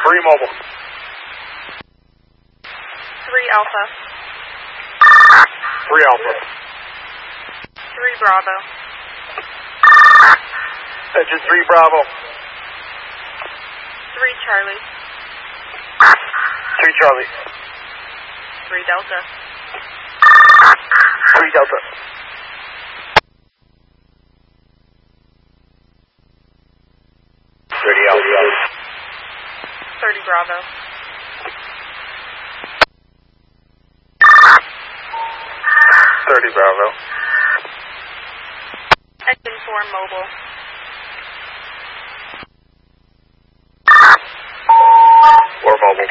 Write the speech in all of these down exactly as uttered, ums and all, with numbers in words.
Three mobile. Three Alpha. Three Alpha. Three Bravo. Engine three Bravo. Three Charlie. Three Charlie. Three Delta. Three Delta. Thirty Alpha. Thirty Bravo. Thirty Bravo. Engine four Mobile. Four mobile.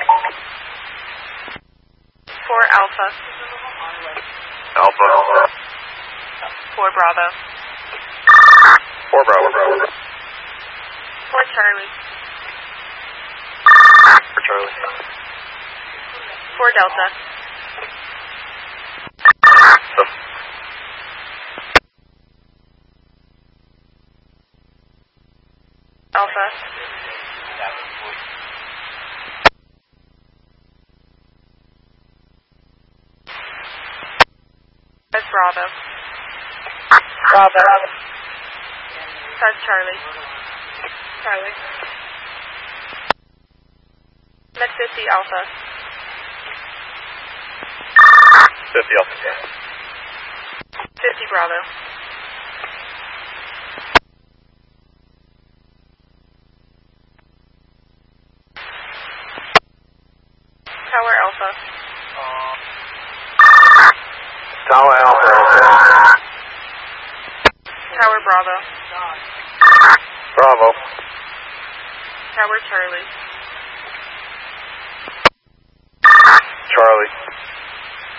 Four Alpha. Alpha. Four Bravo. Four Bravo. Bravo. Four Charlie. For Charlie. Four Delta. So, Alpha. Five Bravo. Bravo. Five Charlie. Charlie. Med fifty Alpha. Fifty Alpha. Fifty Bravo. Tower Alpha. Tower Alpha. Tower Bravo. Bravo. Tower Charlie. Charlie.